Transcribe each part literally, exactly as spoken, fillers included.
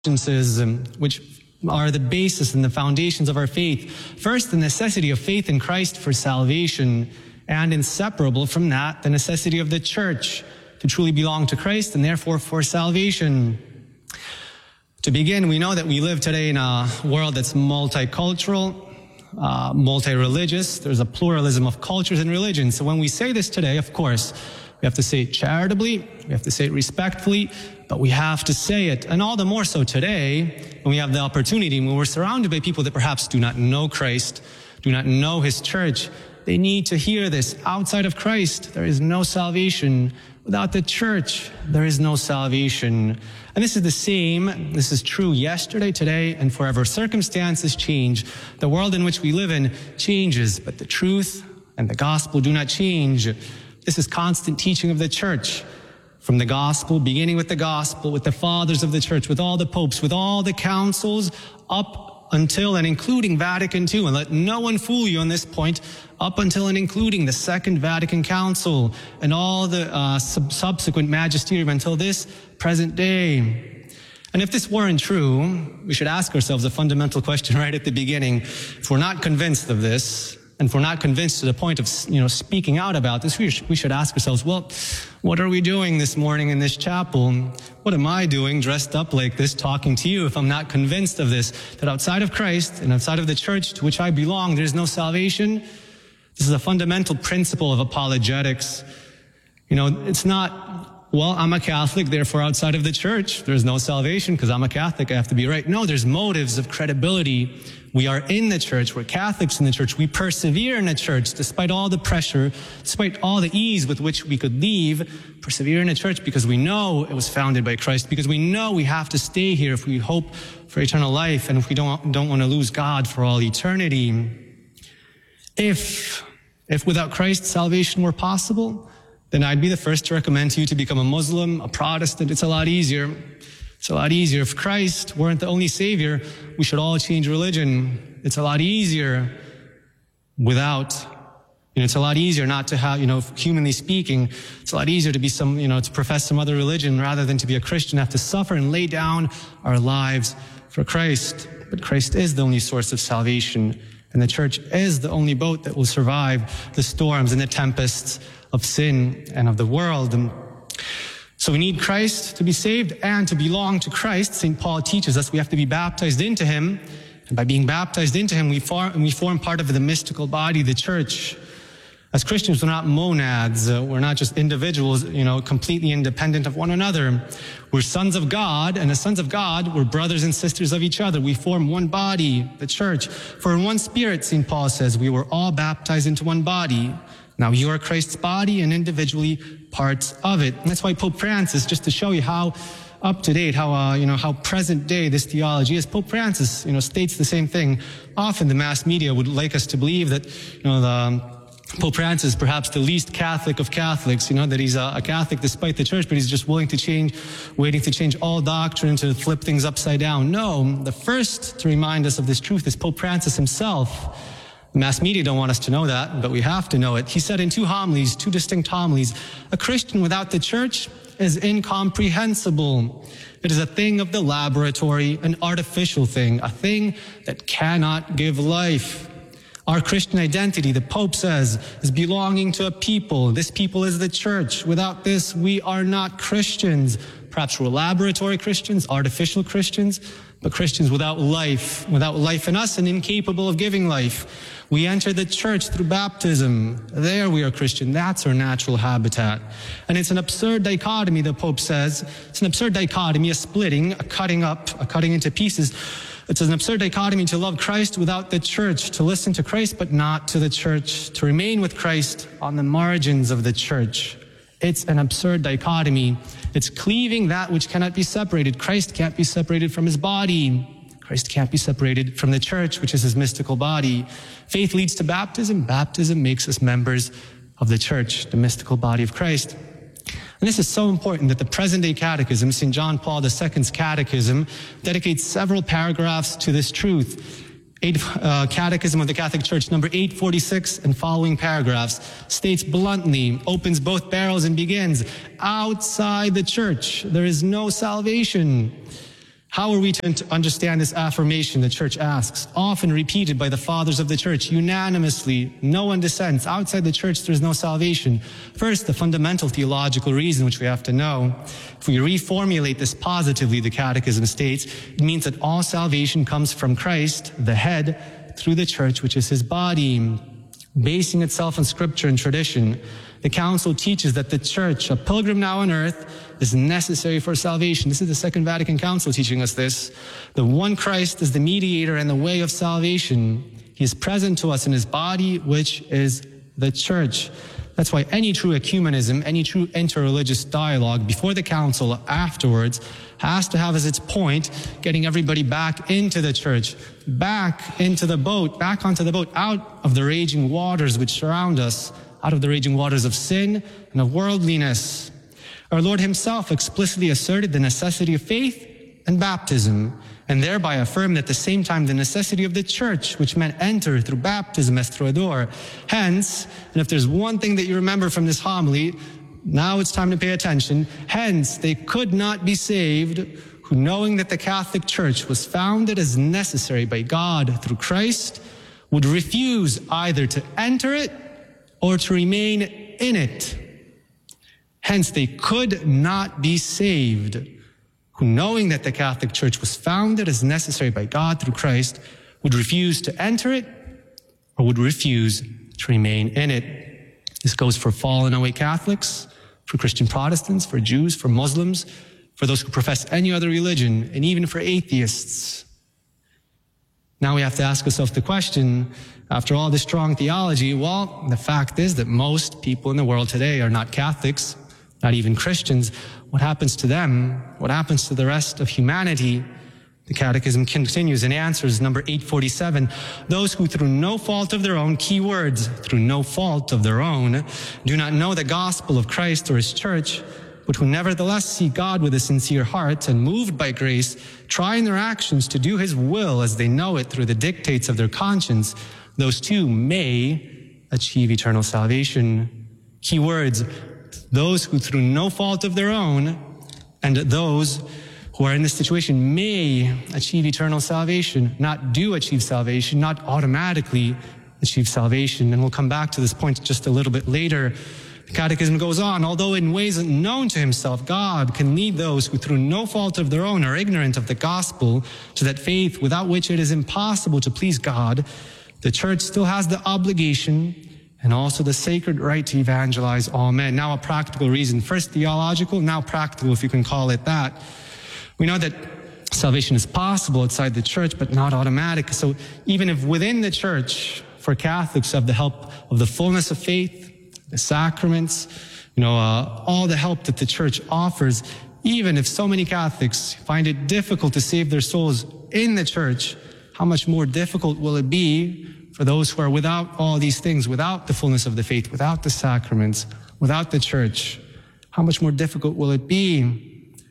um, which are the basis and the foundations of our faith. First, the necessity of faith in Christ for salvation, and inseparable from that, the necessity of the church to truly belong to Christ and therefore for salvation. To begin, we know that we live today in a world that's multicultural, uh, multi-religious. There's a pluralism of cultures and religions. So when we say this today, of course, we have to say it charitably, we have to say it respectfully, but we have to say it, and all the more so today, when we have the opportunity, when we're surrounded by people that perhaps do not know Christ, do not know His church. They need to hear this. Outside of Christ, there is no salvation. Without the church, there is no salvation. And this is the same. This is true yesterday, today, and forever. Circumstances change. The world in which we live in changes, but the truth and the gospel do not change. This is constant teaching of the church. From the gospel, beginning with the gospel, with the fathers of the church, with all the popes, with all the councils, up until and including Vatican Two. And let no one fool you on this point, up until and including the Second Vatican Council and all the uh, sub- subsequent magisterium until this present day. And if this weren't true, we should ask ourselves a fundamental question right at the beginning. If we're not convinced of this, and if we're not convinced to the point of, you know, speaking out about this, we, sh- we should ask ourselves, well, what are we doing this morning in this chapel? What am I doing dressed up like this, talking to you, if I'm not convinced of this, that outside of Christ and outside of the church to which I belong, there's no salvation? This is a fundamental principle of apologetics. You know, it's not, well, I'm a Catholic, therefore outside of the church, there's no salvation because I'm a Catholic, I have to be right. No, there's motives of credibility. We are in the church, we're Catholics in the church, we persevere in the church despite all the pressure, despite all the ease with which we could leave, persevere in the church because we know it was founded by Christ, because we know we have to stay here if we hope for eternal life and if we don't, don't want to lose God for all eternity. If, if without Christ salvation were possible, then I'd be the first to recommend to you to become a Muslim, a Protestant. It's a lot easier. It's a lot easier. If Christ weren't the only Savior, we should all change religion. It's a lot easier without, you know, it's a lot easier not to have, you know, humanly speaking, it's a lot easier to be some, you know, to profess some other religion rather than to be a Christian, have to suffer and lay down our lives for Christ. But Christ is the only source of salvation, and the church is the only boat that will survive the storms and the tempests of sin and of the world. And so we need Christ to be saved and to belong to Christ. Saint Paul teaches us we have to be baptized into Him. And by being baptized into Him, we form, we form part of the mystical body, the church. As Christians, we're not monads. Uh, we're not just individuals, you know, completely independent of one another. We're sons of God, and as sons of God, we're brothers and sisters of each other. We form one body, the church. For in one spirit, Saint Paul says, we were all baptized into one body. Now you are Christ's body and individually parts of it. And that's why Pope Francis, just to show you how up to date, how, uh, you know, how present day this theology is, Pope Francis, you know, states the same thing. Often the mass media would like us to believe that, you know, the Pope Francis is perhaps the least Catholic of Catholics, you know, that he's a, a Catholic despite the church, but he's just willing to change, waiting to change all doctrine, to flip things upside down. No, the first to remind us of this truth is Pope Francis himself. The mass media don't want us to know that, but we have to know it. He said in two homilies, two distinct homilies, a Christian without the church is incomprehensible. It is a thing of the laboratory, an artificial thing, a thing that cannot give life. Our Christian identity, the Pope says, is belonging to a people. This people is the church. Without this, we are not Christians. Perhaps we're laboratory Christians, artificial Christians, but Christians without life, without life in us and incapable of giving life. We enter the church through baptism. There we are Christian. That's our natural habitat. And it's an absurd dichotomy, the Pope says. It's an absurd dichotomy, a splitting, a cutting up, a cutting into pieces. It's an absurd dichotomy to love Christ without the church, to listen to Christ but not to the church, to remain with Christ on the margins of the church. It's an absurd dichotomy. It's cleaving that which cannot be separated. Christ can't be separated from His body. Christ can't be separated from the church, which is His mystical body. Faith leads to baptism. Baptism makes us members of the church, the mystical body of Christ. And this is so important that the present-day catechism, Saint John Paul the Second's catechism, dedicates several paragraphs to this truth. Eight, uh, Catechism of the Catholic Church, number eight forty-six and following paragraphs, states bluntly, opens both barrels and begins, outside the church, there is no salvation. How are we to understand this affirmation the church asks, often repeated by the fathers of the church, unanimously, no one dissents. Outside the church, there's no salvation. First, the fundamental theological reason which we have to know. If we reformulate this positively, the Catechism states, it means that all salvation comes from Christ, the head, through the church, which is his body. Basing itself on scripture and tradition, the Council teaches that the church, a pilgrim now on earth, is necessary for salvation. This is the Second Vatican Council teaching us this. The one Christ is the mediator and the way of salvation. He is present to us in his body, which is the church. That's why any true ecumenism, any true interreligious dialogue before the Council, afterwards, has to have as its point getting everybody back into the church, back into the boat, back onto the boat, out of the raging waters which surround us, out of the raging waters of sin and of worldliness. Our Lord himself explicitly asserted the necessity of faith and baptism, and thereby affirmed at the same time the necessity of the church, which meant enter through baptism as through a door. Hence, and if there's one thing that you remember from this homily, now it's time to pay attention. Hence, they could not be saved who, knowing that the Catholic Church was founded as necessary by God through Christ, would refuse either to enter it or to remain in it. Hence, they could not be saved who, knowing that the Catholic Church was founded as necessary by God through Christ, would refuse to enter it or would refuse to remain in it. This goes for fallen away Catholics, for Christian Protestants, for Jews, for Muslims, for those who profess any other religion, and even for atheists. Now we have to ask ourselves the question, after all this strong theology, well, the fact is that most people in the world today are not Catholics, not even Christians. What happens to them? What happens to the rest of humanity? The Catechism continues and answers number eight forty-seven. Those who through no fault of their own, key words, through no fault of their own, do not know the gospel of Christ or his church, but who nevertheless seek God with a sincere heart and moved by grace, try in their actions to do his will as they know it through the dictates of their conscience, those too may achieve eternal salvation. Key words, those who through no fault of their own, and those who are in this situation may achieve eternal salvation, not do achieve salvation, not automatically achieve salvation. And we'll come back to this point just a little bit later. The Catechism goes on, although in ways unknown to himself, God can lead those who through no fault of their own are ignorant of the gospel to that faith without which it is impossible to please God. The church still has the obligation and also the sacred right to evangelize all men. Now a practical reason. First theological, now practical, if you can call it that. We know that salvation is possible outside the church, but not automatic. So even if within the church, for Catholics, have the help of the fullness of faith, the sacraments, you know, uh, all the help that the church offers, even if so many Catholics find it difficult to save their souls in the church, how much more difficult will it be for those who are without all these things, without the fullness of the faith, without the sacraments, without the church? How much more difficult will it be?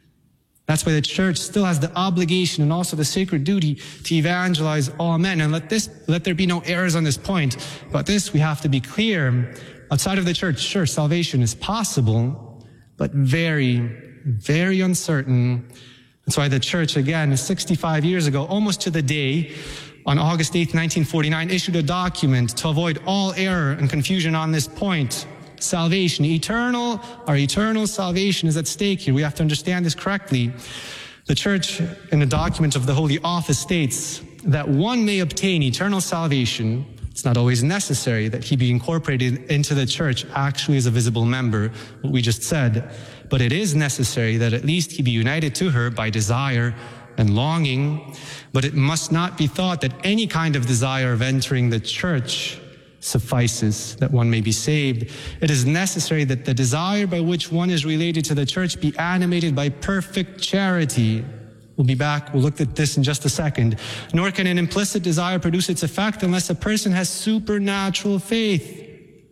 That's why the church still has the obligation and also the sacred duty to evangelize all men. And let this, let there be no errors on this point. But this, we have to be clear. Outside of the church, sure, salvation is possible, but very, very uncertain. That's why the church, again, sixty-five years ago, almost to the day, on August eighth, nineteen forty-nine, issued a document to avoid all error and confusion on this point. Salvation, eternal, our eternal salvation is at stake here. We have to understand this correctly. The church, in a document of the Holy Office, states that one may obtain eternal salvation. It's not always necessary that he be incorporated into the church actually as a visible member, what we just said. But it is necessary that at least he be united to her by desire and longing. But it must not be thought that any kind of desire of entering the church suffices that one may be saved. It is necessary that the desire by which one is related to the church be animated by perfect charity. We'll be back. We'll look at this in just a second. Nor can an implicit desire produce its effect unless a person has supernatural faith.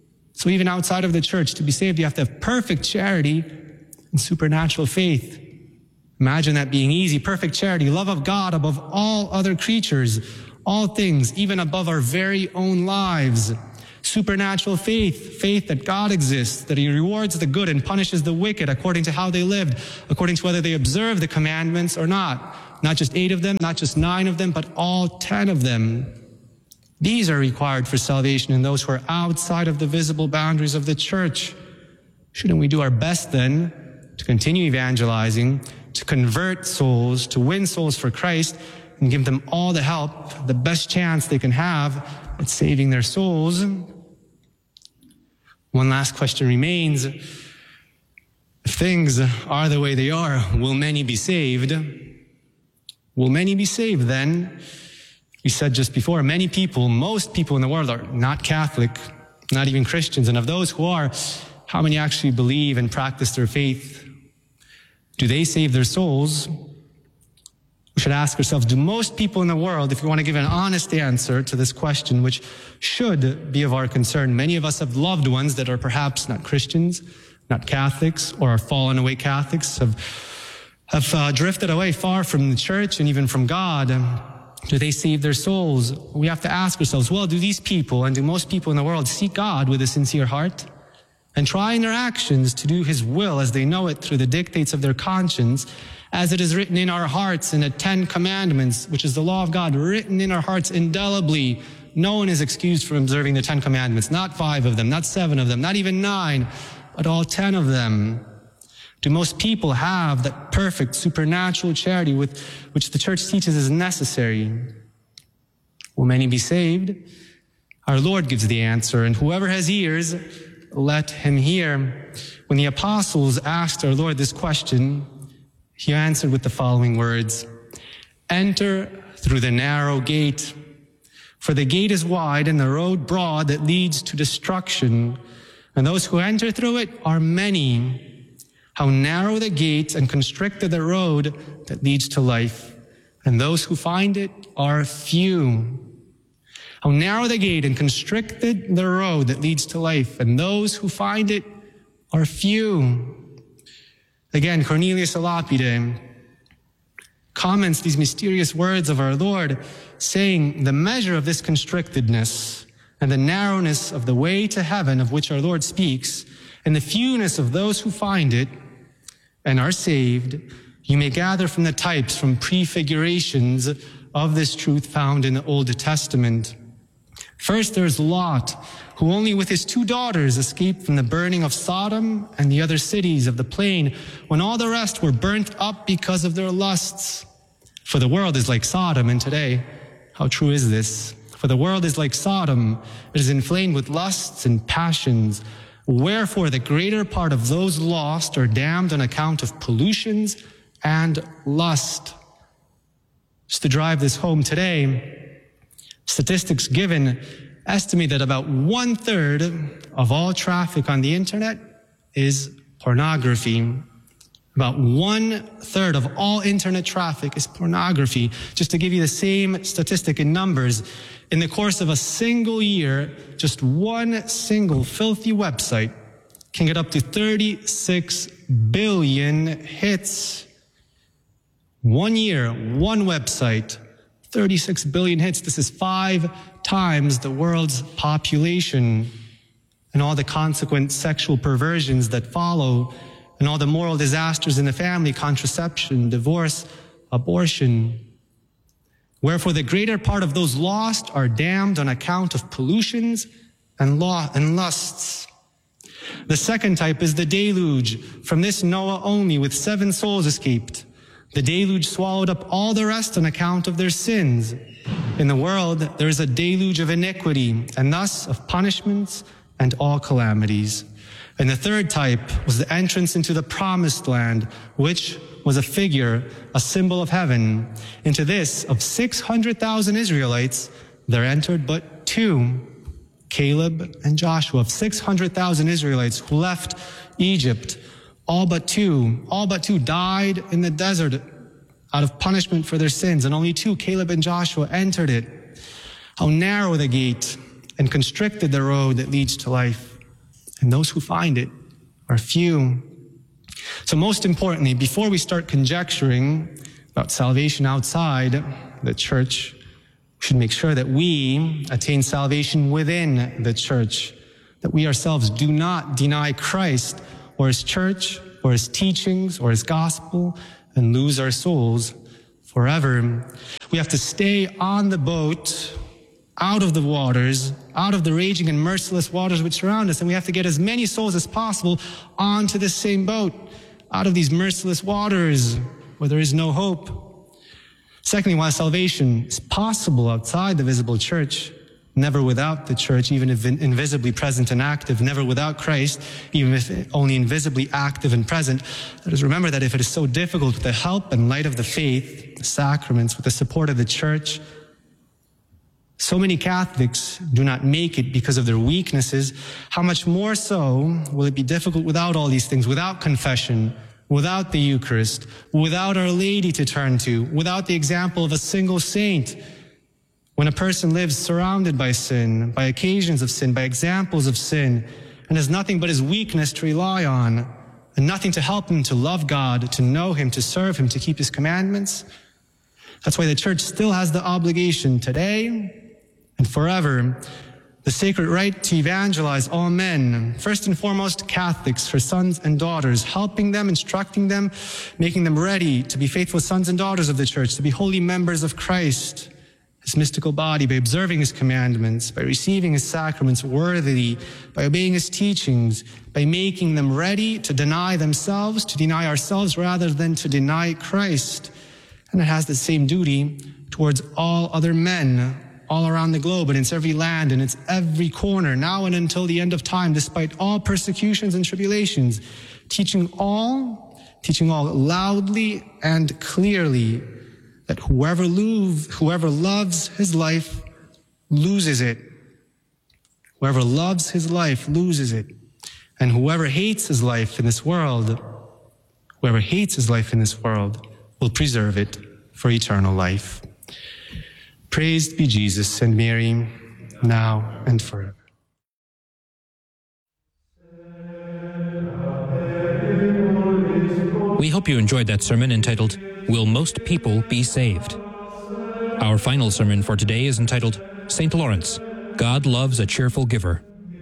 So even outside of the church, to be saved, you have to have perfect charity and supernatural faith. Imagine that being easy. Perfect charity, love of God above all other creatures, all things, even above our very own lives. Supernatural faith, faith that God exists, that he rewards the good and punishes the wicked according to how they lived, according to whether they observe the commandments or not. not just eight of them, not just nine of them, but all ten of them. These are required for salvation in those who are outside of the visible boundaries of the church. Shouldn't we do our best then to continue evangelizing, to convert souls, to win souls for Christ, and give them all the help, the best chance they can have at saving their souls? One last question remains. If things are the way they are, will many be saved? Will many be saved then? We said just before, many people, most people in the world are not Catholic, not even Christians. And of those who are, how many actually believe and practice their faith? Do they save their souls? We should ask ourselves, do most people in the world, if you want to give an honest answer to this question, which should be of our concern, many of us have loved ones that are perhaps not Christians, not Catholics, or are fallen away Catholics, have, have uh, drifted away far from the church and even from God. Do they save their souls? We have to ask ourselves, well, do these people and do most people in the world seek God with a sincere heart and try in their actions to do his will as they know it through the dictates of their conscience, as it is written in our hearts in the Ten Commandments, which is the law of God written in our hearts indelibly? No one is excused from observing the Ten Commandments, not five of them, not seven of them, not even nine, but all ten of them. Do most people have that perfect supernatural charity with which the church teaches is necessary? Will many be saved? Our Lord gives the answer, and whoever has ears, let him hear. When the apostles asked our Lord this question, he answered with the following words: "Enter through the narrow gate, for the gate is wide and the road broad that leads to destruction, and those who enter through it are many. How narrow the gate and constricted the road that leads to life, and those who find it are few." How narrow the gate and constricted the road that leads to life, and those who find it are few. Again, Cornelius a Lapide comments these mysterious words of our Lord, saying the measure of this constrictedness and the narrowness of the way to heaven of which our Lord speaks, and the fewness of those who find it and are saved, you may gather from the types, from prefigurations of this truth found in the Old Testament. First, there's Lot, who only with his two daughters escaped from the burning of Sodom and the other cities of the plain, when all the rest were burnt up because of their lusts. For the world is like Sodom, and today, how true is this? For the world is like Sodom, it is inflamed with lusts and passions. Wherefore the greater part of those lost are damned on account of pollutions and lust. Just to drive this home today, statistics given estimate that about one third of all traffic on the internet is pornography. About one third of all internet traffic is pornography. Just to give you the same statistic in numbers, in the course of a single year, just one single filthy website can get up to thirty-six billion hits. One year, one website, thirty-six billion hits. This is five times the world's population, and all the consequent sexual perversions that follow, and all the moral disasters in the family, contraception, divorce, abortion. Wherefore the greater part of those lost are damned on account of pollutions and law and lusts. The second type is the deluge. From this Noah only with seven souls escaped. The deluge swallowed up all the rest on account of their sins. In the world there is a deluge of iniquity, and thus of punishments and all calamities. And the third type was the entrance into the promised land, which was a figure, a symbol of heaven. Into this, of six hundred thousand Israelites, there entered but two, Caleb and Joshua. Of six hundred thousand Israelites who left Egypt, all but two, all but two died in the desert out of punishment for their sins, and only two, Caleb and Joshua, entered it. How narrow the gate and constricted the road that leads to life, and those who find it are few. So most importantly, before we start conjecturing about salvation outside the church, we should make sure that we attain salvation within the church, that we ourselves do not deny Christ or his church or his teachings or his gospel and lose our souls forever. We have to stay on the boat, out of the waters, out of the raging and merciless waters which surround us, and we have to get as many souls as possible onto the same boat, out of these merciless waters where there is no hope. Secondly, while salvation is possible outside the visible church, never without the church, even if invisibly present and active, never without Christ, even if only invisibly active and present, let us remember that if it is so difficult with the help and light of the faith, the sacraments, with the support of the church, so many Catholics do not make it because of their weaknesses, how much more so will it be difficult without all these things, without confession, without the Eucharist, without Our Lady to turn to, without the example of a single saint. When a person lives surrounded by sin, by occasions of sin, by examples of sin, and has nothing but his weakness to rely on, and nothing to help him to love God, to know Him, to serve Him, to keep His commandments, that's why the Church still has the obligation today and forever, the sacred right to evangelize all men, first and foremost Catholics, for sons and daughters, helping them, instructing them, making them ready to be faithful sons and daughters of the Church, to be holy members of Christ, His mystical body, by observing His commandments, by receiving His sacraments worthily, by obeying His teachings, by making them ready to deny themselves, to deny ourselves rather than to deny Christ. And it has the same duty towards all other men, all around the globe, and it's every land, and it's every corner, now and until the end of time, despite all persecutions and tribulations, teaching all, teaching all loudly and clearly that whoever, lose, whoever loves his life loses it. Whoever loves his life loses it. And whoever hates his life in this world, whoever hates his life in this world will preserve it for eternal life. Praised be Jesus and Mary, now and forever. We hope you enjoyed that sermon entitled, Will Most People Be Saved? Our final sermon for today is entitled, Saint Lawrence, God Loves a Cheerful Giver.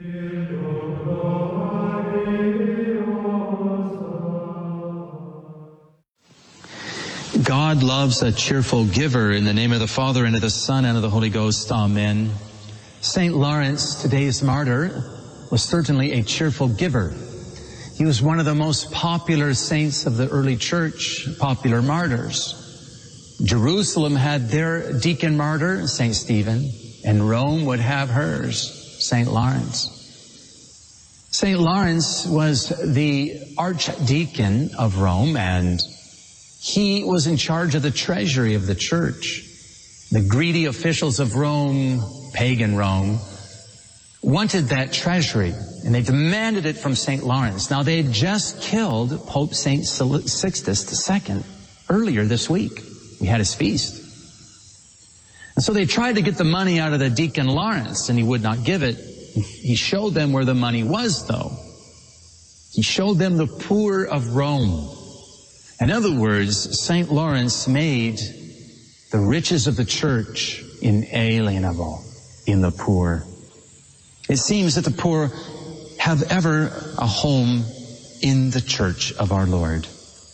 God loves a cheerful giver. In the name of the Father, and of the Son, and of the Holy Ghost. Amen. Saint Lawrence, today's martyr, was certainly a cheerful giver. He was one of the most popular saints of the early church, popular martyrs. Jerusalem had their deacon martyr, Saint Stephen, and Rome would have hers, Saint Lawrence. Saint Lawrence was the archdeacon of Rome, and he was in charge of the treasury of the church. The greedy officials of Rome, pagan Rome, wanted that treasury, and they demanded it from Saint Lawrence. Now, they had just killed Pope Saint Sixtus the Second earlier this week. We had his feast. And so they tried to get the money out of the deacon Lawrence, and he would not give it. He showed them where the money was, though. He showed them the poor of Rome. In other words, Saint Lawrence made the riches of the church inalienable in the poor. It seems that the poor have ever a home in the church of our Lord.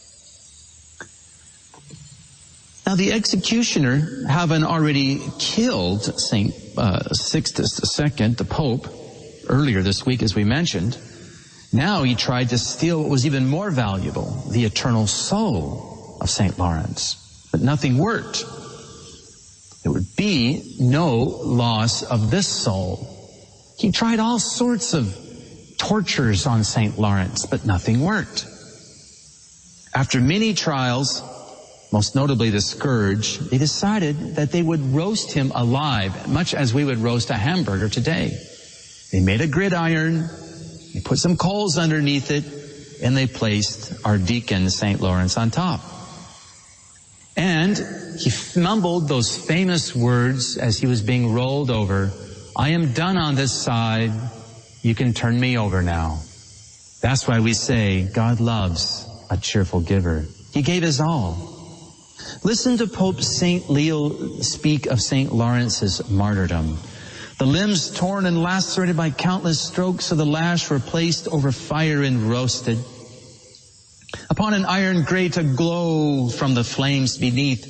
Now, the executioner, having already killed Saint uh, Sixtus the Second, the Pope, earlier this week, as we mentioned, now he tried to steal what was even more valuable, the eternal soul of Saint Lawrence. But nothing worked. There would be no loss of this soul. He tried all sorts of tortures on Saint Lawrence, but nothing worked. After many trials, most notably the scourge, they decided that they would roast him alive, much as we would roast a hamburger today. They made a gridiron, they put some coals underneath it, and they placed our deacon, Saint Lawrence, on top. And he mumbled those famous words as he was being rolled over, I am done on this side, you can turn me over now. That's why we say, God loves a cheerful giver. He gave his all. Listen to Pope Saint Leo speak of Saint Lawrence's martyrdom. The limbs torn and lacerated by countless strokes of the lash were placed over fire and roasted. Upon an iron grate aglow from the flames beneath,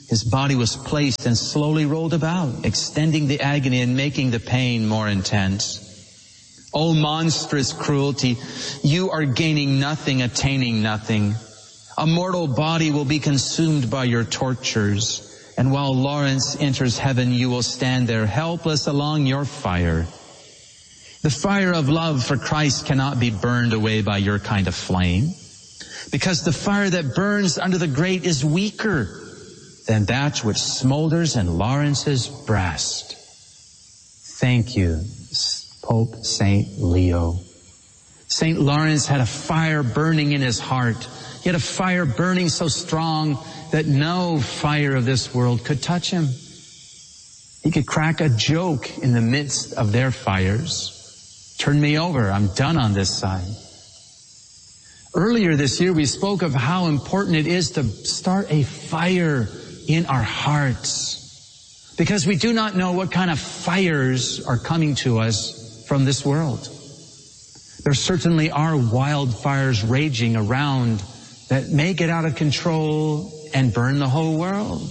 His body was placed and slowly rolled about, extending the agony and making the pain more intense. O monstrous cruelty, you are gaining nothing, attaining nothing. A mortal body will be consumed by your tortures, and while Lawrence enters heaven, you will stand there helpless along your fire. The fire of love for Christ cannot be burned away by your kind of flame, because the fire that burns under the grate is weaker than that which smolders in Lawrence's breast. Thank you, Pope Saint Leo. Saint Lawrence had a fire burning in his heart. He had a fire burning so strong that no fire of this world could touch him. He could crack a joke in the midst of their fires. Turn me over, I'm done on this side. Earlier this year, we spoke of how important it is to start a fire in our hearts, because we do not know what kind of fires are coming to us from this world. There certainly are wildfires raging around that may get out of control and burn the whole world.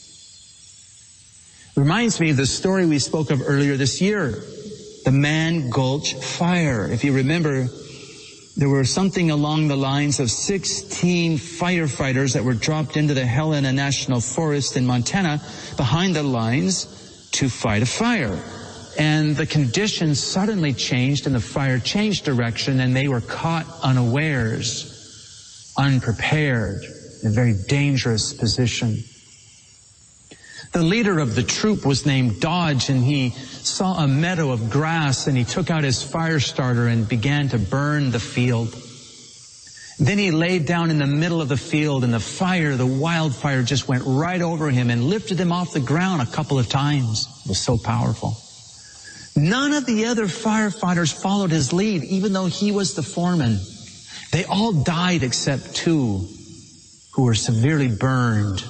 Reminds me of the story we spoke of earlier this year, the Man Gulch fire. If you remember, there were something along the lines of sixteen firefighters that were dropped into the Helena National Forest in Montana behind the lines to fight a fire. And the conditions suddenly changed and the fire changed direction, and they were caught unawares, unprepared, in a very dangerous position. The leader of the troop was named Dodge, and he saw a meadow of grass, and he took out his fire starter and began to burn the field. Then he laid down in the middle of the field, and the fire, the wildfire, just went right over him and lifted him off the ground a couple of times. It was so powerful. None of the other firefighters followed his lead, even though he was the foreman. They all died except two who were severely burned.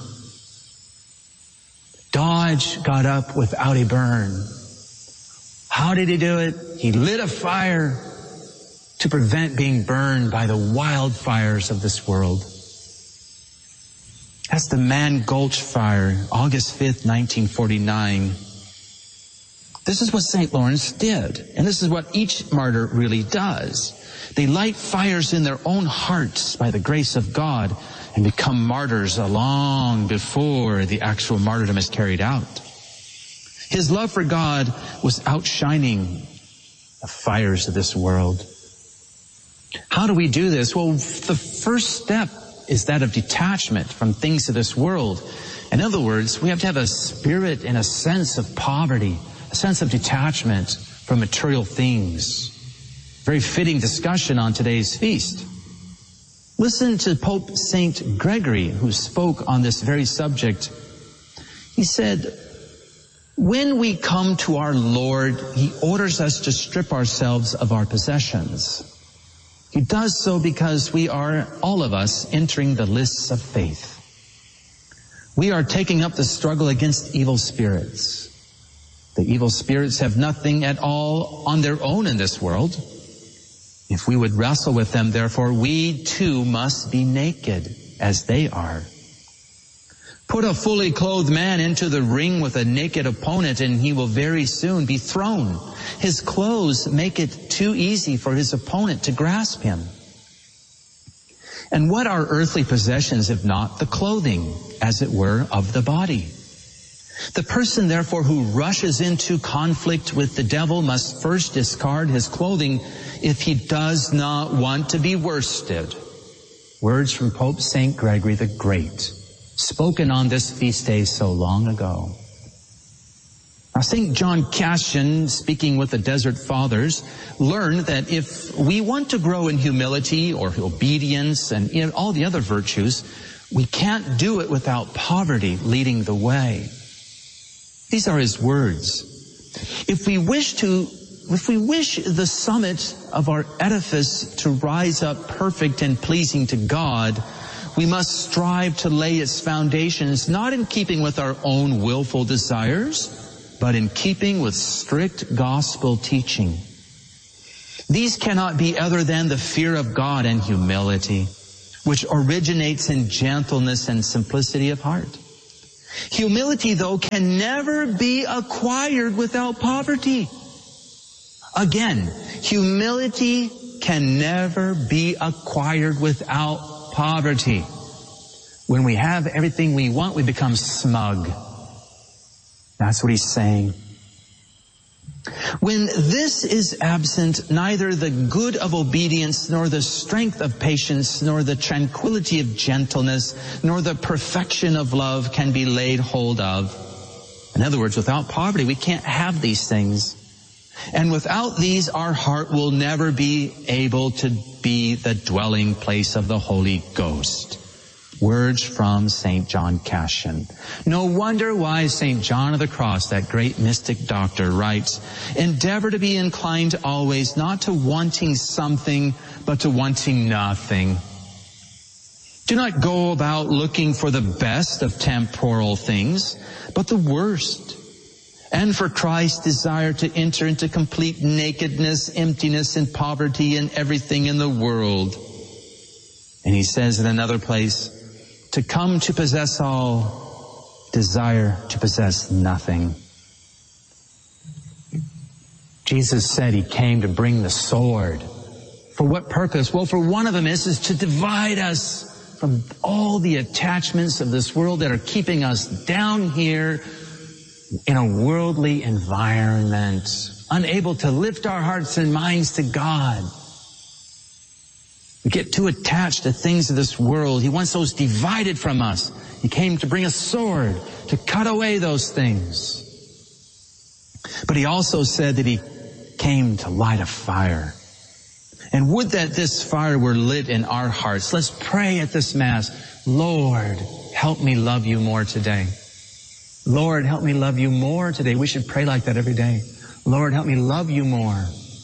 Dodge got up without a burn. How did he do it? He lit a fire to prevent being burned by the wildfires of this world. That's the Man Gulch fire, August fifth, nineteen forty-nine. This is what Saint Lawrence did, and this is what each martyr really does. They light fires in their own hearts by the grace of God and become martyrs long before the actual martyrdom is carried out. His love for God was outshining the fires of this world. How do we do this? Well, the first step is that of detachment from things of this world. In other words, we have to have a spirit and a sense of poverty, a sense of detachment from material things. Very fitting discussion on today's feast. Listen to Pope Saint Gregory, who spoke on this very subject. He said, when we come to our Lord, He orders us to strip ourselves of our possessions. He does so because we are, all of us, entering the lists of faith. We are taking up the struggle against evil spirits. The evil spirits have nothing at all on their own in this world. If we would wrestle with them, therefore, we too must be naked as they are. Put a fully clothed man into the ring with a naked opponent, and he will very soon be thrown. His clothes make it too easy for his opponent to grasp him. And what are earthly possessions if not the clothing, as it were, of the body? The person, therefore, who rushes into conflict with the devil must first discard his clothing if he does not want to be worsted. Words from Pope Saint Gregory the Great, spoken on this feast day so long ago. Now, Saint John Cassian, speaking with the Desert Fathers, learned that if we want to grow in humility or obedience and in all the other virtues, we can't do it without poverty leading the way. These are his words. If we wish to, if we wish the summit of our edifice to rise up perfect and pleasing to God, we must strive to lay its foundations not in keeping with our own willful desires, but in keeping with strict gospel teaching. These cannot be other than the fear of God and humility, which originates in gentleness and simplicity of heart. Humility, though, can never be acquired without poverty. Again, humility can never be acquired without poverty. When we have everything we want, we become smug. That's what he's saying. When this is absent, neither the good of obedience, nor the strength of patience, nor the tranquility of gentleness, nor the perfection of love can be laid hold of. In other words, without poverty, we can't have these things. And without these, our heart will never be able to be the dwelling place of the Holy Ghost. Words from Saint John Cassian. No wonder why Saint John of the Cross, that great mystic doctor, writes, endeavor to be inclined always not to wanting something, but to wanting nothing. Do not go about looking for the best of temporal things, but the worst. And for Christ, desire to enter into complete nakedness, emptiness, and poverty in everything in the world. And he says in another place, to come to possess all, desire to possess nothing. Jesus said he came to bring the sword. For what purpose? Well, for one of them is, is to divide us from all the attachments of this world that are keeping us down here in a worldly environment, unable to lift our hearts and minds to God. We get too attached to things of this world. He wants those divided from us. He came to bring a sword to cut away those things. But he also said that he came to light a fire. And would that this fire were lit in our hearts. Let's pray at this Mass. Lord, help me love you more today. Lord, help me love you more today. We should pray like that every day. Lord, help me love you more.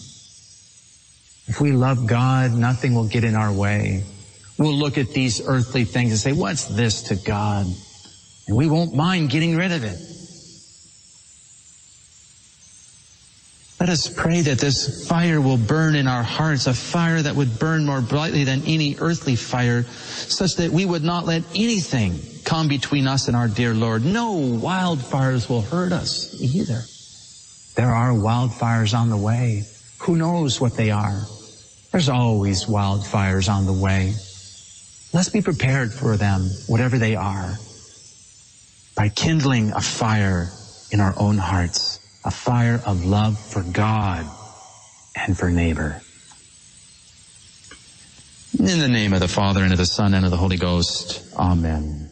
If we love God, nothing will get in our way. We'll look at these earthly things and say, what's this to God? And we won't mind getting rid of it. Let us pray that this fire will burn in our hearts, a fire that would burn more brightly than any earthly fire, such that we would not let anything come between us and our dear Lord. No wildfires will hurt us either. There are wildfires on the way. Who knows what they are? There's always wildfires on the way. Let's be prepared for them, whatever they are, by kindling a fire in our own hearts, a fire of love for God and for neighbor. In the name of the Father, and of the Son, and of the Holy Ghost. Amen.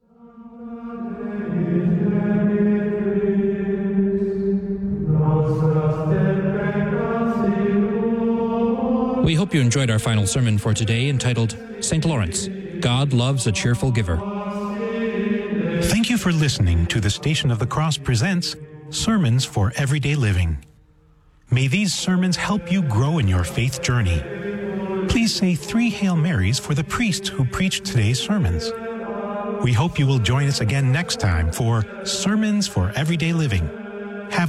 We hope you enjoyed our final sermon for today, entitled Saint Lawrence, God Loves a Cheerful Giver. Thank you for listening to the Station of the Cross presents Sermons for Everyday Living. May these sermons help you grow in your faith journey. Please say three Hail Marys for the priest who preached today's sermons. We hope you will join us again next time for Sermons for Everyday Living.